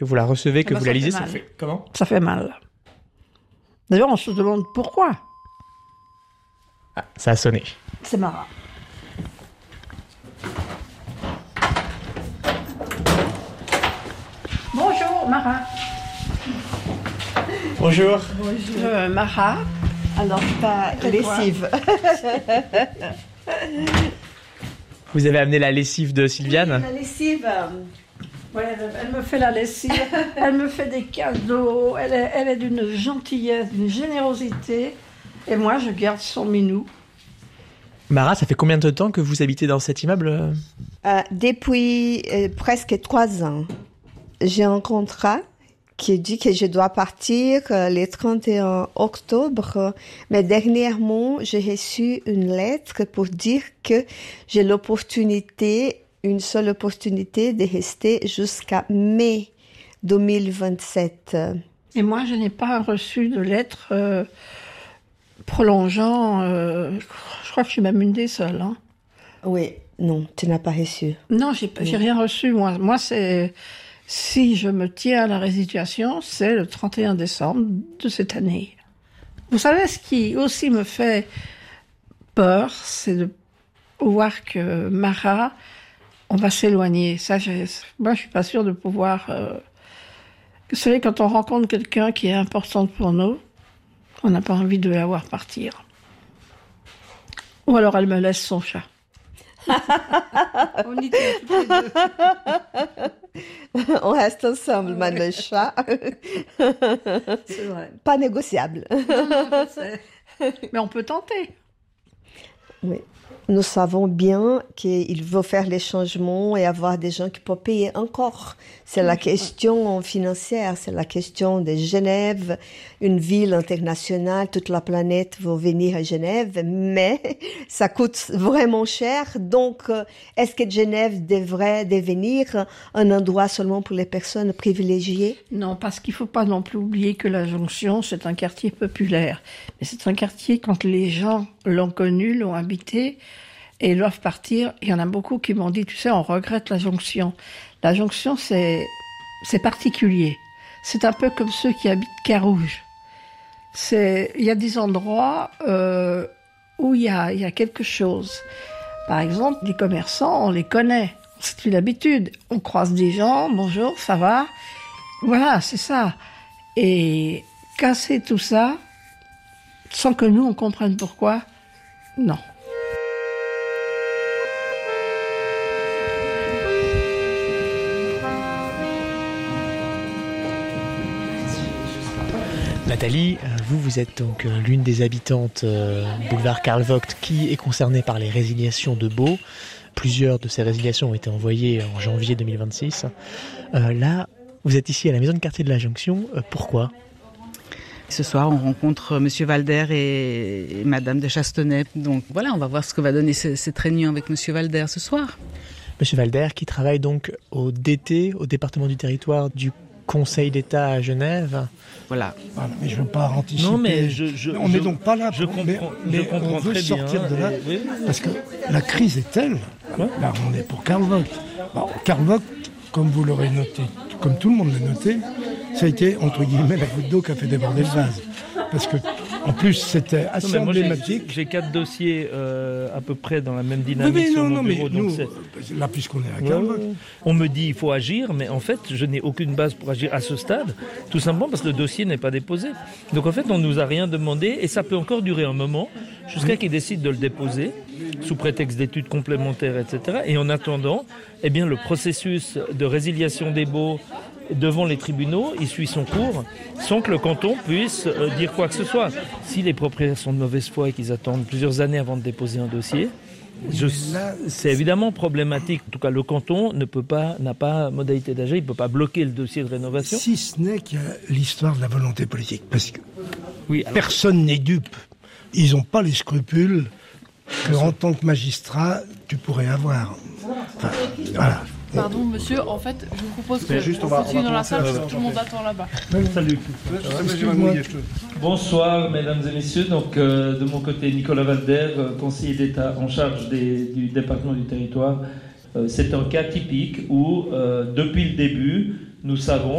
que vous la recevez, que vous la lisez, ça ça fait fait comment? Ça fait mal. D'ailleurs, on se demande pourquoi. Ah, ça a sonné. C'est Mara. Bonjour, Mara. Bonjour. Mara. Alors, ta lessive. Vous avez amené la lessive de Sylviane? La lessive. Ouais, elle me fait la lessive, elle me fait des cadeaux, elle est d'une gentillesse, d'une générosité. Et moi, je garde son minou. Mara, ça fait combien de temps que vous habitez dans cet immeuble? Depuis presque 3 ans. J'ai un contrat qui dit que je dois partir le 31 octobre. Mais dernièrement, j'ai reçu une lettre pour dire que j'ai une seule opportunité de rester jusqu'à mai 2027. Et moi, je n'ai pas reçu de lettre prolongeant. Je crois que je suis même une des seules. Hein. Oui, non, tu n'as pas reçu. Non, j'ai rien reçu. Moi, c'est... Si je me tiens à la résiliation, c'est le 31 décembre de cette année. Vous savez, ce qui aussi me fait peur, c'est de voir que Mara, on va s'éloigner. Moi, je suis pas sûre de pouvoir... Vous savez, quand on rencontre quelqu'un qui est important pour nous, on n'a pas envie de la voir partir. Ou alors elle me laisse son chat. On y tient toutes les deux. On reste ensemble, Ouais. le chat. C'est vrai. Pas négociable. Non, je sais. Mais on peut tenter. Oui. Nous savons bien qu'il faut faire les changements et avoir des gens qui peuvent payer encore. C'est la question financière, c'est la question de Genève, une ville internationale, toute la planète va venir à Genève, mais ça coûte vraiment cher. Donc, est-ce que Genève devrait devenir un endroit seulement pour les personnes privilégiées? Non, parce qu'il ne faut pas non plus oublier que la Jonction, c'est un quartier populaire. Mais c'est un quartier, quand les gens l'ont connu, l'ont habité et doivent partir, il y en a beaucoup qui m'ont dit, tu sais, on regrette la Jonction. La Jonction, c'est particulier. C'est un peu comme ceux qui habitent Carouge. Il y a des endroits où il y a quelque chose. Par exemple, les commerçants, on les connaît. C'est une habitude. On croise des gens, bonjour, ça va? Voilà, c'est ça. Et casser tout ça, sans que nous, on comprenne pourquoi, non. Nathalie, vous êtes donc l'une des habitantes boulevard Karl Vogt qui est concernée par les résiliations de baux. Plusieurs de ces résiliations ont été envoyées en janvier 2026. Là, vous êtes ici à la maison de quartier de la Jonction. Pourquoi ? Ce soir, on rencontre Monsieur Valder et Madame de Chastenay. Donc voilà, on va voir ce que va donner cette réunion avec Monsieur Valder ce soir. Monsieur Valder qui travaille donc au DT, au département du territoire du Conseil d'État à Genève. Voilà. Mais je ne veux pas anticiper. Non, mais on n'est donc pas là. Je comprends, mais on veut très sortir bien, de là oui. parce que la crise est telle. Là, on est pour Karl Vogt. Bon, Karl Vogt, comme vous l'aurez noté, comme tout le monde l'a noté, ça a été entre guillemets la goutte d'eau qui a fait déborder le vase. Parce que, en plus, c'était assez emblématique. J'ai 4 dossiers à peu près dans la même dynamique sur mon bureau. Mais nous, donc là, puisqu'on est à Karl Vogt, on me dit il faut agir, mais en fait, je n'ai aucune base pour agir à ce stade, tout simplement parce que le dossier n'est pas déposé. Donc en fait, on ne nous a rien demandé et ça peut encore durer un moment jusqu'à qu'ils décident de le déposer sous prétexte d'études complémentaires, etc. Et en attendant, eh bien, le processus de résiliation des baux devant les tribunaux, il suit son cours sans que le canton puisse dire quoi que ce soit. Si les propriétaires sont de mauvaise foi et qu'ils attendent plusieurs années avant de déposer un dossier, c'est évidemment problématique. En tout cas, le canton n'a pas modalité d'agir, il ne peut pas bloquer le dossier de rénovation. si ce n'est qu'il y a l'histoire de la volonté politique. Parce que Oui, alors, personne n'est dupe. Ils n'ont pas les scrupules qu'en tant que magistrat, tu pourrais avoir. Enfin, voilà. Pardon, monsieur, en fait, je vous propose que on continue dans la salle parce que tout le monde attend là-bas. salut. Bonsoir, mesdames et messieurs. Donc, de mon côté, Nicolas Valder, conseiller d'État en charge du département du territoire. C'est un cas typique où, depuis le début, nous savons